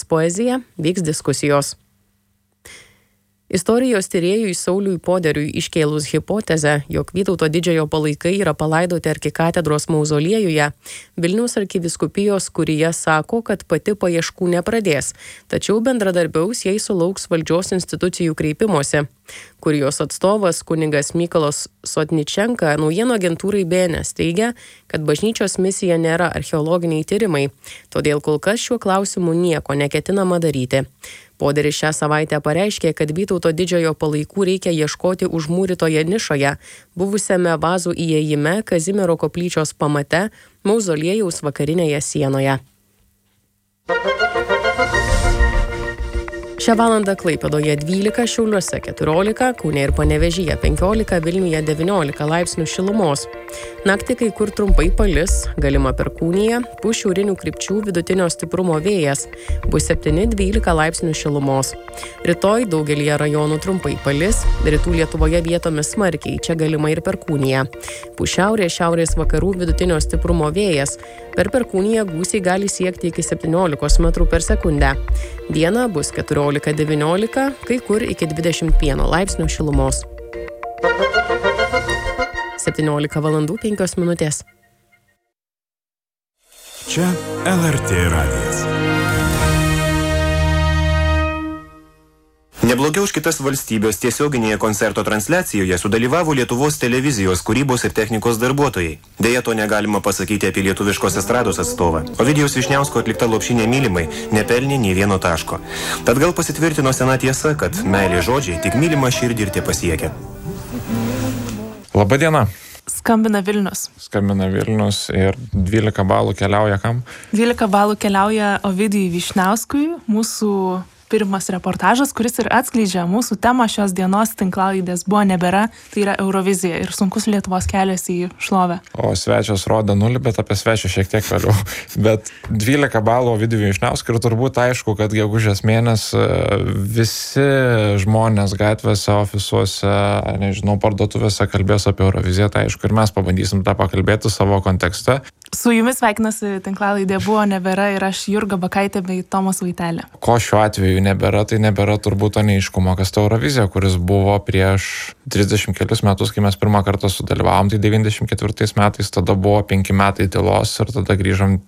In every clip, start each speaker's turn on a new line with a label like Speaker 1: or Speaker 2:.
Speaker 1: poezija, vyks diskusijos. Istorijos tyrėjui Sauliui Poderiui iškėlus hipotezę, jog Vytauto didžiojo palaikai yra palaidoti arkikatedros mauzoliejuje, Vilniaus arkivyskupijos kurija sako, kad pati paieškų nepradės, tačiau bendradarbiaus, jei sulauks valdžios institucijų kreipimosi. Kurijos atstovas kunigas Mykolas Sotničenka naujienų agentūrai BNS teigia, kad bažnyčios misija nėra archeologiniai tyrimai, todėl kol kas šiuo klausimu nieko neketinama daryti. Poderis šią savaitę pareiškė, kad Vytauto didžiojo palaikų reikia ieškoti užmūrytoje nišoje, buvusiame vazų įėjime Kazimiero koplyčios pamate, mauzoliejaus vakarinėje sienoje. Šią valandą Klaipėdoje 12, Šiauliuose 14, Kaune ir Panevėžyje 15, Vilniuje 19 laipsnių šilumos. Naktį kai kur trumpai palis, galima perkūnija, pūs šiaurinių krypčių vidutinio stiprumo vėjas, bus 7-12 laipsnių šilumos. Rytoj daugelyje rajonų trumpai palis, rytų Lietuvoje vietomis smarkiai, čia galima ir perkūnija. Pūs šiaurės vakarų vidutinio stiprumo vėjas, per perkūniją gūsiai gali siekti iki 17 metrų per sekundę. Diena bus 14-19, kai kur iki 21 laipsnio šilumos. 17 valandų 5 minutės.
Speaker 2: Čia LRT radijas.
Speaker 3: Neblogiau už kitas valstybės tiesioginėje koncerto transliacijoje sudalyvavo Lietuvos televizijos kūrybos ir technikos darbuotojai. Deja, to negalima pasakyti apie lietuviškos estrados atstovą. Ovidijaus Vyšniausko atlikta Lopšinė mylimai nepelnė nei vieno taško. Tad gal pasitvirtino sena tiesa, kad meilė žodžiai tik mylimą širdį ir te pasiekia.
Speaker 4: Labadiena.
Speaker 5: Skambina Vilnius
Speaker 4: Ir 12 balų keliauja kam?
Speaker 5: 12 balų keliauja Ovidijui Vyšniauskui, mūsų pirmas reportažas, kuris ir atskleidžia mūsų temą šios dienos tinklalaidės Buvo nebėra, tai yra Eurovizija ir sunkus Lietuvos kelias į šlovę.
Speaker 4: O svečias rodo 0, bet apie svečią šiek tiek vėliau. Bet 12 balų Ovidijui Vyšniauskui ir turbūt aišku, kad gegužės mėnesį visi žmonės gatvėse, ofisuose, nežinau, parduotuvėse kalbės apie Euroviziją, tai aišku, ir mes pabandysim tą pakalbėti savo kontekste.
Speaker 5: Su jumis sveikinasi tinklalaidė Buvo nebėra ir aš Jurga Bakaitė bei Tomas Vaitelė.
Speaker 4: Ko šiuo atveju nebėra, tai nebėra turbūt to neaiškumo, kas ta Eurovizija, kuris buvo prieš 30 kelius metus, kai mes pirmą kartą sudalyvavom, tai 94 metais, tada buvo 5 metai tylos ir tada grįžom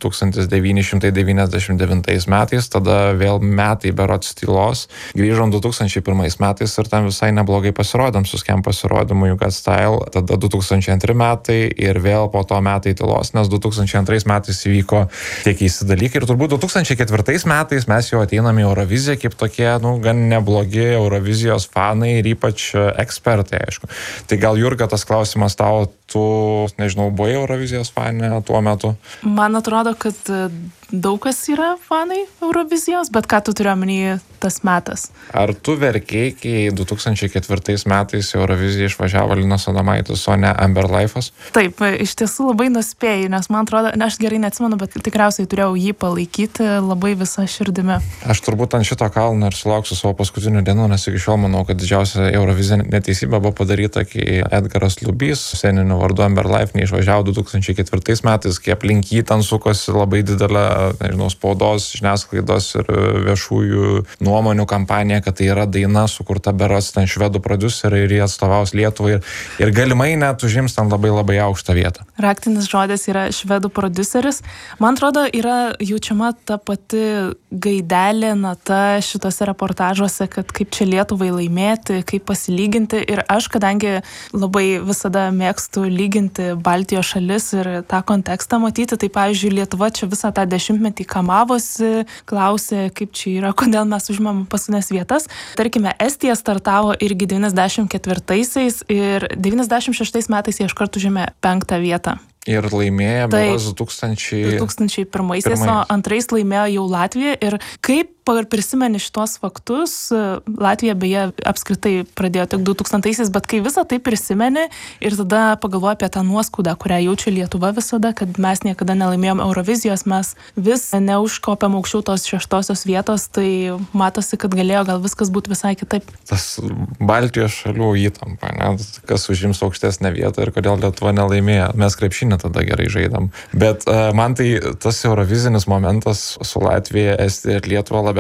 Speaker 4: 1999 metais, tada vėl metai berods tylos, grįžom 2001 metais ir tam visai neblogai pasirodėm su Skem pasirodymu You Got Style, tada 2002 metai ir vėl po to metai tylos, nes 2002 metais įvyko tie keisti dalykai ir turbūt 2004 metais mes jau ateiname į Euroviziją kaip tokie, gan neblogi Eurovizijos fanai ir ypač ekspertai, aišku. Tai gal, Jurga, tas klausimas tau, tu, nežinau, buvai Eurovizijos fanė tuo metu?
Speaker 5: Man atrodo, kad daug kas yra fanai Eurovizijos, bet ką tu turi omeny tas metas?
Speaker 4: Ar tu verkei, kai 2004 metais Euroviziją išvažiavo Linas Adomaitis, o ne Amber Leifas?
Speaker 5: Taip, iš tiesų labai nuspėjai, nes man atrodo, aš gerai neatsimenu, bet tikriausiai turėjau jį palaikyti labai visą širdimi.
Speaker 4: Aš turbūt ant šito kalno ir sulauksiu savo paskutinių dienų, nes iki šiol manau, kad didžiausia Eurovizija neteisybė buvo padaryta, kai Edgaras Lubys, sceniniu vardu Amber Leif, neišvažiavo 2004 metais, kai aplink jį ten sukosi labai didelė, nežinau, spaudos, žiniasklaidos ir viešųjų nuomonių kampanija, kad tai yra daina sukurta berods ten švedų prodiuseriai ir jie atstovaus Lietuvai ir galimai net užims ten labai labai aukštą vietą.
Speaker 5: Raktinis žodis yra švedų prodiuseris. Man atrodo, yra jaučiama ta pati gaidelė, nata šitose reportažuose, kad kaip čia Lietuvai laimėti, kaip pasilyginti. Ir aš, kadangi labai visada mėgstu lyginti Baltijos šalis ir tą kontekstą matyti, tai pavyzdžiui, Lietuva čia visą tą dešimtmetį kamavosi, klausė, kaip čia yra, kodėl mes užimam paskutinės vietas. Tarkime, Estija startavo irgi 94-aisiais ir 96 metais jie iškart užėmė 5. vietą.
Speaker 4: Ir laimėjo berods
Speaker 5: 2001-aisiais, o antrais laimėjo jau Latvija. Ir kaip prisimeni šitos faktus, Latvija beje apskritai pradėjo tik 2000-aisiais, bet kai visą tai prisimeni ir tada pagalvoji apie tą nuoskaudą, kurią jaučia Lietuva visada, kad mes niekada nelaimėjom Eurovizijos, mes vis neužkopėm aukščiau tos 6 vietos, tai matosi, kad galėjo gal viskas būti visai kitaip.
Speaker 4: Tas Baltijos šalių įtampa, kas užims aukštesnę vietą ir kodėl Lietuva nelaimėjo. Mes krepšinį tada gerai žaidam. Bet man tai tas eurovizinis momentas su Latvija, Estija ir Lietuva labiausiai